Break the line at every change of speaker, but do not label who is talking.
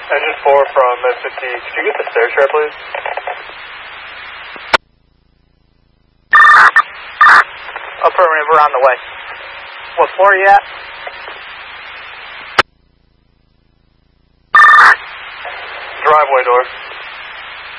Engine 4 from Med-50, could you get the stair chair, please?
Affirmative, we're on the way. What floor are you at?
Driveway door.